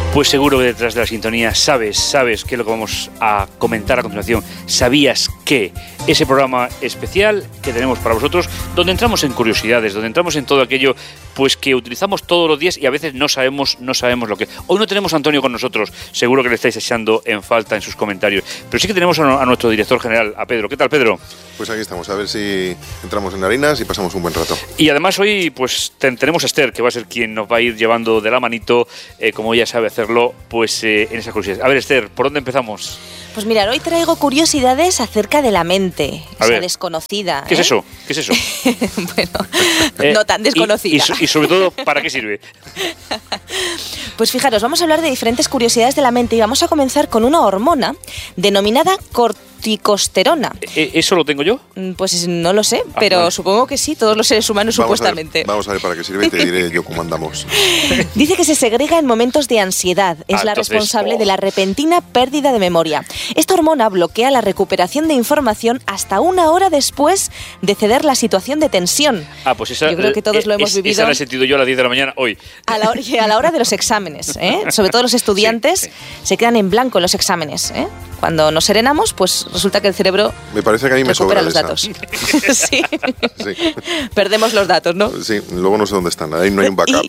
Pues seguro que detrás de la sintonía sabes qué es lo que vamos a comentar a continuación. ¿Sabías qué? Ese programa especial que tenemos para vosotros, donde entramos en curiosidades, donde entramos en todo aquello pues que utilizamos todos los días y a veces no sabemos lo que. Hoy no tenemos a Antonio con nosotros, seguro que le estáis echando en falta en sus comentarios, pero sí que tenemos a nuestro director general, a Pedro. ¿Qué tal, Pedro? Pues aquí estamos, a ver si entramos en harinas y pasamos un buen rato. Y además hoy pues tenemos a Esther, que va a ser quien nos va a ir llevando de la manito, como ella sabe hacerlo, pues en esas curiosidades. A ver, Esther, ¿por dónde empezamos? Pues mirad, hoy traigo curiosidades acerca de la mente, esa desconocida. ¿Qué es eso? ¿Qué es eso? Bueno, no tan desconocida. Y sobre todo, ¿para qué sirve? Pues fijaros, vamos a hablar de diferentes curiosidades de la mente y vamos a comenzar con una hormona denominada corticosterona. ¿Eso lo tengo yo? Pues no lo sé, pero vale. Supongo que sí, todos los seres humanos supuestamente. Vamos a ver para qué sirve y te diré yo cómo andamos. Dice que se segrega en momentos de ansiedad. Es la responsable de la repentina pérdida de memoria. Esta hormona bloquea la recuperación de información hasta una hora después de ceder la situación de tensión. Pues esa, yo creo que todos lo hemos vivido. Esa la he sentido yo a las 10 de la mañana hoy. A la hora de los exámenes, sobre todo los estudiantes se quedan en blanco en los exámenes. Cuando nos serenamos, pues resulta que el cerebro me parece que a mí me recupera sobra los datos. Sí. Perdemos los datos, ¿no? Sí, luego no sé dónde están, ahí no hay un backup.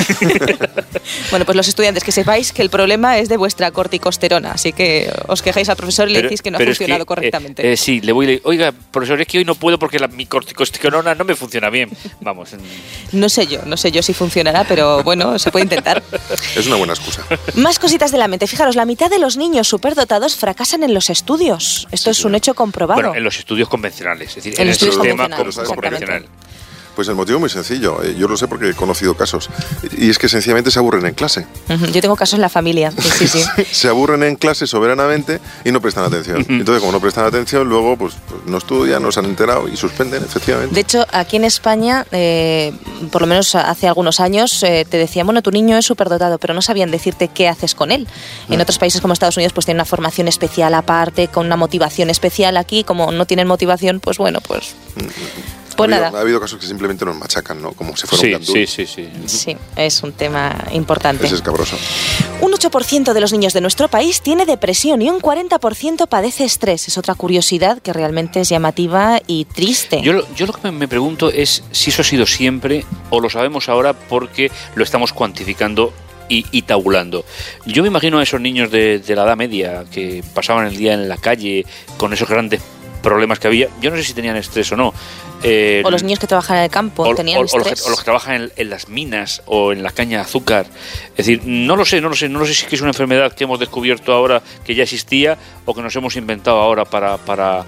Bueno, pues los estudiantes, que sepáis que el problema es de vuestra corticosterona, así que os quejáis al profesor y le decís que no ha funcionado correctamente. Sí, le voy a decir, oiga, profesor, es que hoy no puedo porque mi corticosterona no me funciona bien. Vamos. No sé yo si funcionará, pero bueno, se puede intentar. Es una buena excusa. Más cositas de la mente. Fijaros, la mitad de los niños superdotados fracasan en los estudios. Esto es un hecho comprobado. Bueno, en los estudios convencionales, es decir, en el sistema convencional. Pues el motivo es muy sencillo, yo lo sé porque he conocido casos, y es que sencillamente se aburren en clase. Yo tengo casos en la familia, sí. Se aburren en clase soberanamente y no prestan atención. Entonces, como no prestan atención, luego pues no estudian, no se han enterado y suspenden, efectivamente. De hecho, aquí en España, por lo menos hace algunos años, te decían, bueno, tu niño es superdotado, pero no sabían decirte qué haces con él. En otros países como Estados Unidos, pues tienen una formación especial aparte, con una motivación especial. Aquí, como no tienen motivación, pues bueno, pues... Pues nada. Ha habido casos que simplemente nos machacan, ¿no? Como si fuera un candú. Sí, es un tema importante. Es escabroso. Un 8% de los niños de nuestro país tiene depresión y un 40% padece estrés. Es otra curiosidad que realmente es llamativa y triste. Yo lo que me pregunto es si eso ha sido siempre o lo sabemos ahora porque lo estamos cuantificando y tabulando. Yo me imagino a esos niños de la Edad Media que pasaban el día en la calle con esos grandes problemas que había. Yo no sé si tenían estrés o no. O los niños que trabajan en el campo tenían estrés. O los que trabajan en las minas o en la caña de azúcar. Es decir, no lo sé si es una enfermedad que hemos descubierto ahora que ya existía o que nos hemos inventado ahora para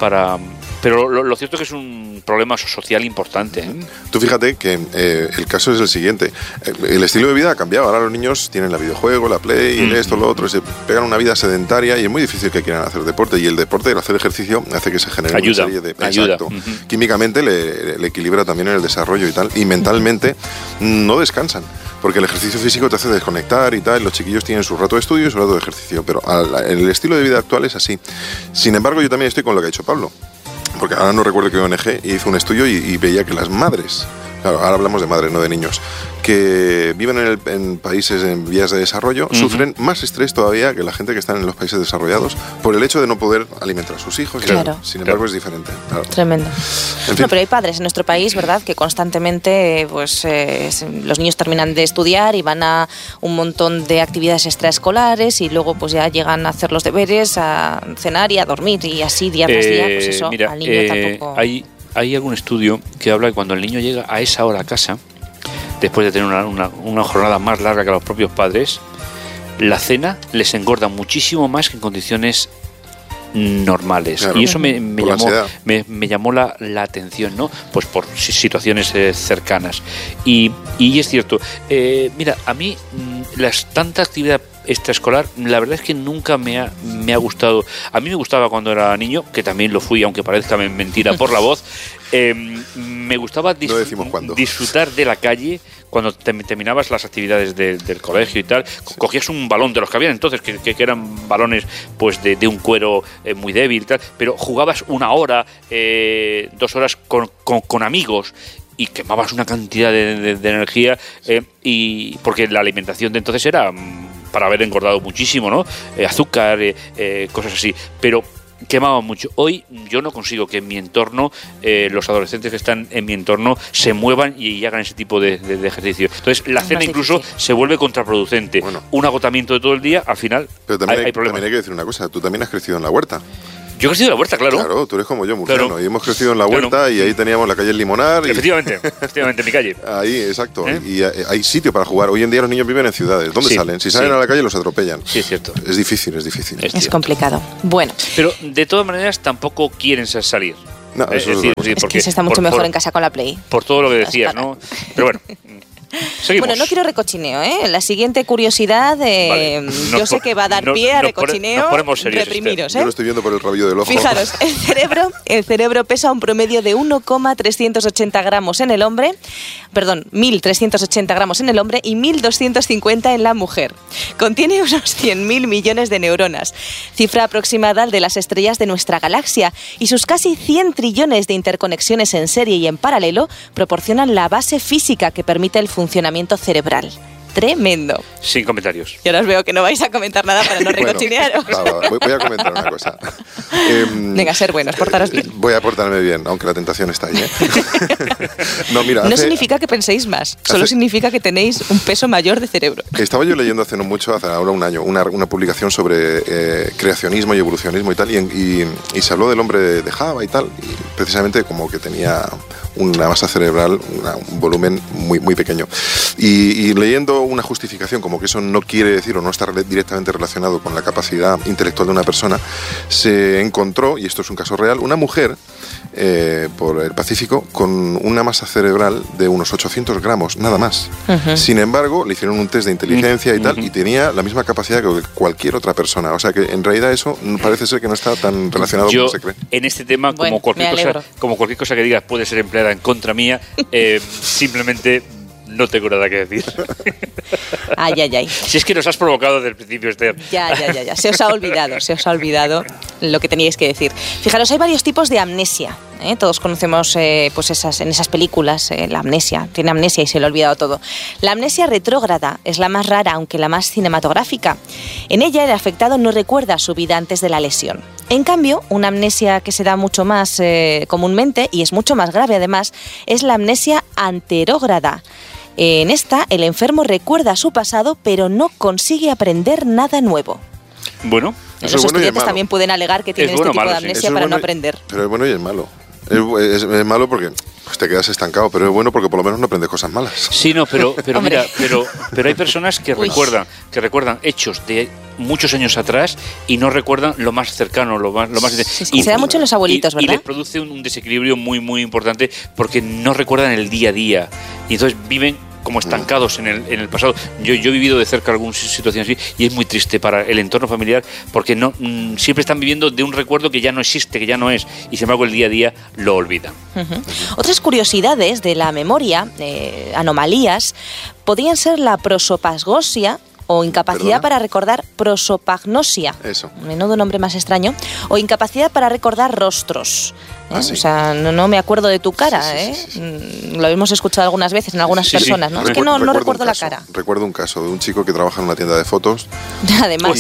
pero lo cierto es que es un problema social importante. Tú fíjate que el caso es el siguiente. El estilo de vida ha cambiado. Ahora los niños tienen la videojuego, la play, esto, lo otro. Se pegan una vida sedentaria y es muy difícil que quieran hacer deporte. Y el deporte, el hacer ejercicio, hace que se genere una serie de... Exacto. Químicamente le equilibra también en el desarrollo y tal. Y mentalmente no descansan. Porque el ejercicio físico te hace desconectar y tal. Los chiquillos tienen su rato de estudio y su rato de ejercicio. Pero el estilo de vida actual es así. Sin embargo, yo también estoy con lo que ha dicho Pablo. Porque ahora no recuerdo qué ONG hizo un estudio y veía que las madres, claro, ahora hablamos de madres, no de niños, que viven en países en vías de desarrollo, sufren más estrés todavía que la gente que está en los países desarrollados por el hecho de no poder alimentar a sus hijos. Claro. Sin embargo, es diferente. Claro. Tremendo. En fin. No, pero hay padres en nuestro país, ¿verdad?, que constantemente pues los niños terminan de estudiar y van a un montón de actividades extraescolares y luego pues ya llegan a hacer los deberes, a cenar y a dormir y así día tras día, pues eso, mira, al niño tampoco... Hay algún estudio que habla de cuando el niño llega a esa hora a casa, después de tener una jornada más larga que los propios padres, la cena les engorda muchísimo más que en condiciones normales. Claro. Y eso me llamó la atención, ¿no? Pues por situaciones cercanas. Y es cierto. Mira, a mí tanta actividad extraescolar, la verdad es que nunca me ha gustado. A mí me gustaba cuando era niño, que también lo fui, aunque parezca mentira por la voz. Me gustaba disfrutar de la calle cuando terminabas las actividades del colegio y tal. Cogías un balón de los que habían entonces, que eran balones pues de un cuero muy débil y tal, pero jugabas 1 hora, 2 horas con amigos y quemabas una cantidad de energía, y porque la alimentación de entonces era para haber engordado muchísimo, ¿no? Azúcar, cosas así, pero quemaban mucho. Hoy yo no consigo que en mi entorno, los adolescentes que están en mi entorno se muevan y hagan ese tipo de ejercicio. Entonces la cena incluso se vuelve contraproducente. Bueno, un agotamiento de todo el día, al final pero también hay problemas. También hay que decir una cosa, tú también has crecido en la huerta. Yo he crecido en la huerta, claro. Claro, tú eres como yo, murciano. Claro. Y hemos crecido en la huerta y ahí teníamos la calle El Limonar. Efectivamente, mi calle. Ahí, exacto. Y hay sitio para jugar. Hoy en día los niños viven en ciudades. ¿Dónde salen? Si salen a la calle los atropellan. Sí, es cierto. Es difícil. Es complicado. Bueno. Pero de todas maneras tampoco quieren salir. No, eso es que se está mucho mejor en casa con la Play. Por todo lo que decías, ¿no? Pero bueno. Seguimos. Bueno, no quiero recochineo, ¿eh? La siguiente curiosidad, vale. Yo sé que va a dar pie a recochineo. Reprimiros, Yo lo estoy viendo por el rabillo del ojo. Fijaros, el cerebro pesa un promedio de 1,380 gramos en el hombre, 1.380 gramos en el hombre y 1.250 en la mujer. Contiene unos 100.000 millones de neuronas, cifra aproximada de las estrellas de nuestra galaxia, y sus casi 100 trillones de interconexiones en serie y en paralelo proporcionan la base física que permite el funcionamiento cerebral. Tremendo. Sin comentarios. Y ahora os veo que no vais a comentar nada para no recochinearos. Voy a comentar una cosa. Venga, ser buenos, portaros bien. Voy a portarme bien, aunque la tentación está ahí, ¿eh? No significa que penséis más, solo significa que tenéis un peso mayor de cerebro. Estaba yo leyendo hace no mucho, hace ahora un año, una publicación sobre creacionismo y evolucionismo y tal, y se habló del hombre de Java y tal, y precisamente como que tenía una masa cerebral, un volumen muy, muy pequeño. Y leyendo una justificación como que eso no quiere decir o no está directamente relacionado con la capacidad intelectual de una persona, se encontró, y esto es un caso real, una mujer por el Pacífico con una masa cerebral de unos 800 gramos, nada más. Uh-huh. Sin embargo, le hicieron un test de inteligencia y tal, y tenía la misma capacidad que cualquier otra persona. O sea que en realidad eso parece ser que no está tan relacionado como se cree. En este tema, como cualquier cosa que digas puede ser empleada en contra mía, simplemente no tengo nada que decir. Ay. Si es que nos has provocado desde el principio, Esther. Ya. Se os ha olvidado lo que teníais que decir. Fijaros, hay varios tipos de amnesia. Todos conocemos pues en esas películas la amnesia. Tiene amnesia y se le ha olvidado todo. La amnesia retrógrada es la más rara, aunque la más cinematográfica. En ella el afectado no recuerda su vida antes de la lesión. En cambio, una amnesia que se da mucho más comúnmente y es mucho más grave además, es la amnesia anterógrada. En esta, el enfermo recuerda su pasado, pero no consigue aprender nada nuevo. Bueno, los estudiantes también pueden alegar que tienen este tipo de amnesia para no aprender. Pero es bueno y es malo. Es malo porque pues te quedas estancado, pero es bueno porque por lo menos no aprendes cosas malas. Sí, no, pero mira, pero hay personas que recuerdan hechos de muchos años atrás y no recuerdan lo más cercano, lo más y se da mucho en los abuelitos, ¿verdad? Y les produce un desequilibrio muy, muy importante porque no recuerdan el día a día y entonces viven como estancados en el pasado. Yo he vivido de cerca alguna situación así y es muy triste para el entorno familiar porque siempre están viviendo de un recuerdo que ya no existe, que ya no es, y sin embargo el día a día lo olvidan. Uh-huh. Otras curiosidades de la memoria, anomalías, podrían ser la prosopagnosia o incapacidad para recordar, prosopagnosia. Eso. Menudo nombre más extraño. O incapacidad para recordar rostros. Sí. O sea, no me acuerdo de tu cara, sí. Lo hemos escuchado algunas veces en algunas personas, ¿no? Es que no recuerdo la cara. Recuerdo un caso de un chico que trabaja en una tienda de fotos. Además.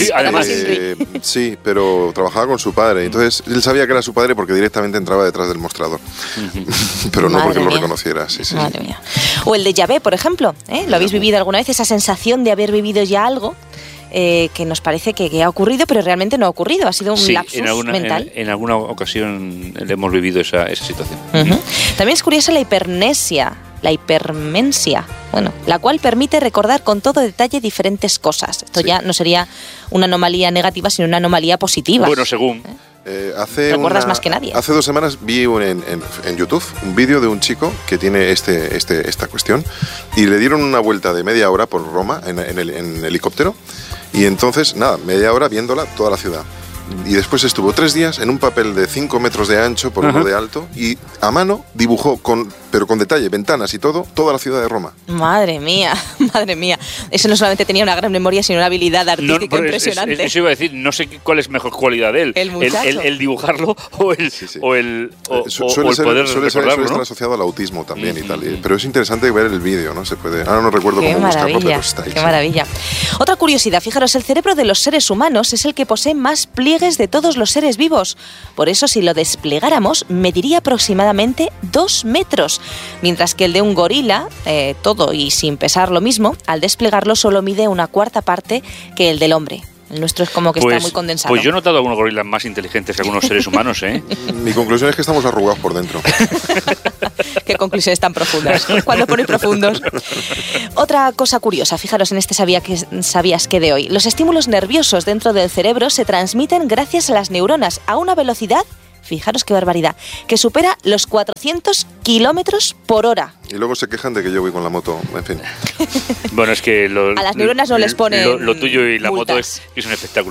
Sí, pero trabajaba con su padre. Entonces, él sabía que era su padre porque directamente entraba detrás del mostrador. Pero no porque lo reconociera. Sí. Madre mía. O el déjà vu, por ejemplo. ¿Lo habéis vivido alguna vez? Esa sensación de haber vivido ya algo que nos parece que ha ocurrido, pero realmente no ha ocurrido. Ha sido un lapsus mental. En alguna ocasión hemos vivido esa situación. Uh-huh. También es curiosa la hipermensia, la cual permite recordar con todo detalle diferentes cosas. Esto ya no sería una anomalía negativa, sino una anomalía positiva. Bueno, según... Recuerdas más que nadie. Hace 2 semanas vi en YouTube un vídeo de un chico que tiene esta cuestión y le dieron una vuelta de media hora por Roma en helicóptero y entonces, media hora viéndola toda la ciudad. Y después estuvo 3 días en un papel de 5 metros de ancho por 1 de alto y a mano dibujó, pero con detalle, ventanas y todo, toda la ciudad de Roma. Madre mía, madre mía. Eso no solamente tenía una gran memoria, sino una habilidad artística impresionante. Eso iba a decir, no sé cuál es mejor cualidad de él. El dibujarlo o el poder suele recordarlo, estar ¿no? asociado al autismo también y tal. Pero es interesante ver el vídeo, ¿no? Se puede. Ahora no recuerdo cómo buscarlo, pero está ahí. Qué maravilla. Otra curiosidad, fijaros, el cerebro de los seres humanos es el que posee más pliegues de todos los seres vivos. Por eso, si lo desplegáramos, mediría aproximadamente 2 metros. Mientras que el de un gorila, todo y sin pesar lo mismo, al desplegarlo solo mide 1/4 parte que el del hombre. El nuestro es como que está muy condensado. Pues yo he notado algunos gorilas más inteligentes que algunos seres humanos, ¿eh? Mi conclusión es que estamos arrugados por dentro. Qué conclusiones tan profundas. Cuando ponéis profundos. Otra cosa curiosa, fijaros en este sabías que de hoy. Los estímulos nerviosos dentro del cerebro se transmiten gracias a las neuronas a una velocidad, fijaros qué barbaridad, que supera los 400 kilómetros por hora. Y luego se quejan de que yo voy con la moto, en fin. Bueno, es que a las neuronas no les ponen lo tuyo y la multas. moto es un espectáculo.